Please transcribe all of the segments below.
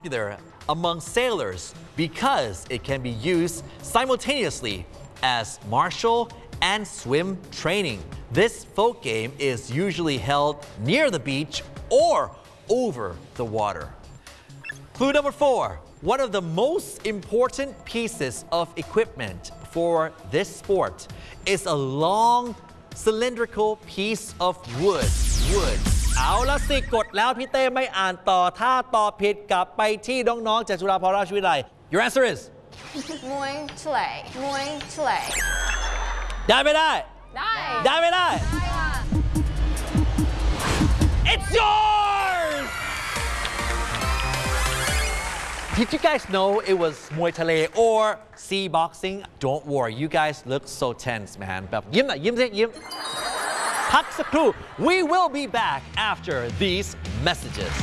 popular among sailors because it can be used simultaneously as martial and swim training. This folk game is usually held near the beach or over the water. Clue number 4. One of the most important pieces of equipment for this sport is a long cylindrical piece of wood. เอาละสิกดแล้วพี่เต้ไม่อ่านต่อถ้าตอบผิดกลับไปที่น้องๆจากจุฬาภรณราชวิทยาลัย Your answer is มวยทะเลได้ไม่ได้ ได้ไม่ได้ค่ะ It's yours Did you guys know it was Muay Thai or sea boxing? Don't worry, you guys look so tense, man. แบบยิ้มหน่อยยิ้มสิยิ้มพักสักครู่ We will be back after these messages.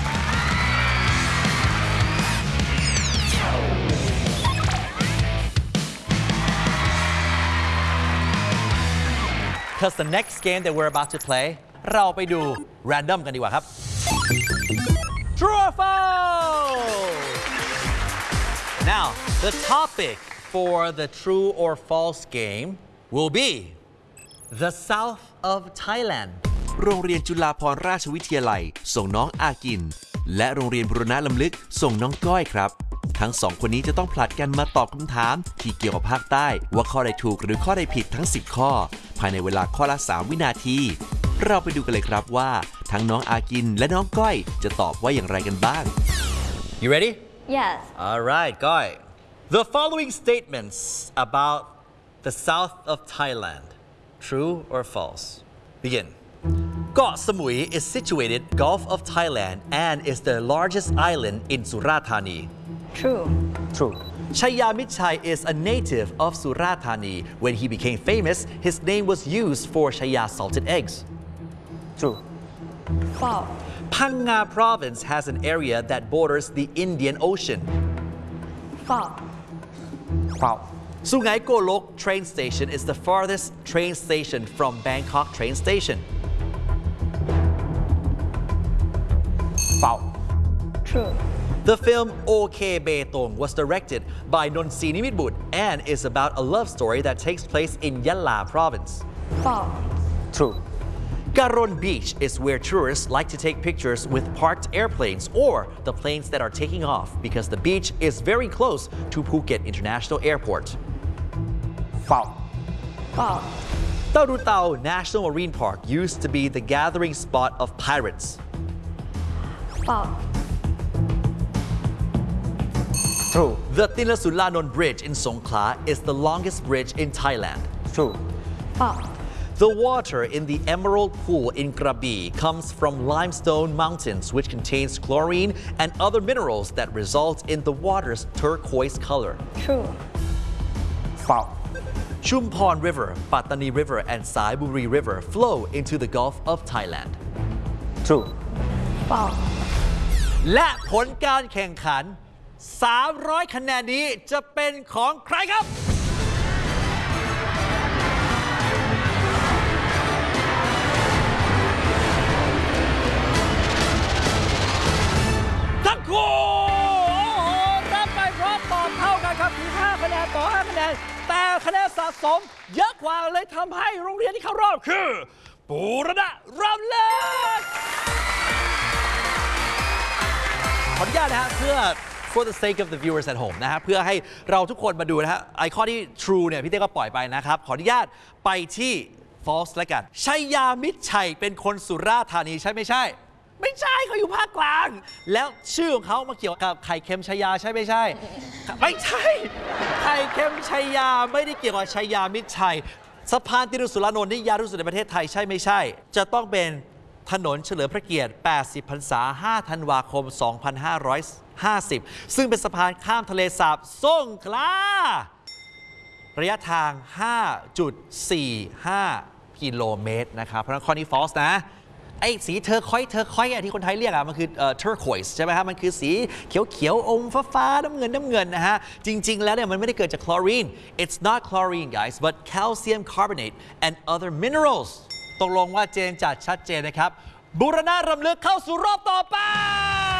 Because the next game that we're about to play เราไปดู random กันดีกว่าครับ True or false? Now, the topic for the true or false game will be the south of Thailand. โรงเรียนจุฬาภรณราชวิทยาลัยส่งน้องอากินและโรงเรียนบุรณะลำลึกส่งน้องก้อยครับทั้งสองคนนี้จะต้องผลัดกันมาตอบคำถามที่เกี่ยวกับภาคใต้ว่าข้อใดถูกหรือข้อใดผิดทั้ง10ข้อภายในเวลาข้อละ3วินาทีเราไปดูกันเลยครับว่าทั้งน้องอากินและน้องก้อยจะตอบว่าอย่างไรกันบ้าง You ready? Yes All right, Goy. The following statements about the south of Thailand, true or false? Begin. Koh Samui is situated Gulf of Thailand and is the largest island in Surat Thani. True Chaya Mitchai is a native of Surat Thani. When he became famous, his name was used for Chaya salted eggs. False Phang Nga province has an area that borders the Indian Ocean. False Sungai Golok train station is the farthest train station from Bangkok train station. True The film OK Betong was directed by Nonsini Mitbut and is about a love story that takes place in Yala province. False Garon Beach is where tourists like to take pictures with parked airplanes or the planes that are taking off because the beach is very close to Phuket International Airport. False Taurutao National Marine Park used to be the gathering spot of pirates. False The Tinasulanon Bridge in Songkhla is the longest bridge in Thailand. False The water in the Emerald Pool in Krabi comes from limestone mountains, which contains chlorine and other minerals that result in the water's turquoise color. True Chumpon River, Pattani River, and Sai Buri River flow into the Gulf of Thailand. False และผลการแข่งขัน 300 คะแนนนี้จะเป็นของใครครับ ทั้งคู่รับไปพร้อมตอบเท่ากันครับคือ5คะแนนต่อ5คะแนนแต่คะแนนสะสมเยอะกว่าเลยทำให้โรงเรียนที่เข้ารอบคือบูรณะรำลึกขออนุญาตนะฮะเพื่อ for the sake of the viewers at home นะฮะเพื่อให้เราทุกคนมาดูนะฮะไอข้อที่ true เนี่ยพี่เต้ก็ปล่อยไปนะครับขออนุญาตไปที่ false แล้วกันชัยยามิตรชัยเป็นคนสุราษฎร์ธานีใช่ไม่ใช่ไม่ใช่เขาอยู่ภาคกลางแล้วชื่อของเขามาเกี่ยวกับไข่เค็มชัยยาใช่ไม่ใช่ไม่ใช่ไข่เค็มชัยยาไม่ได้เกี่ยวกับชัยยามิตรชัยสะพานติรุสุรานนท์นี่ยาวที่สุดในประเทศไทยใช่ไม่ใช่จะต้องเป็นถนนเฉลิมพระเกียรติ80 พรรษา 5 ธันวาคม 2550 ซึ่งเป็นสะพานข้ามทะเลสาบสงขลาระยะทาง 5.45 กิโลเมตรนะครับเพราะฉะนั้นข้อนี้ false นะไอ้สีเทอร์คอยที่คนไทยเรียกมันคือturquoise ใช่ไหมครับมันคือสีเขียวอมฟ้าน้ำเงินนะฮะจริงๆแล้วเนี่ยมันไม่ได้เกิดจาก chlorine it's not chlorine guys but calcium carbonate and other minerals ตกลงว่าเจนจัดชัดเจนนะครับบูรณะรำลึกเข้าสู่รอบต่อไป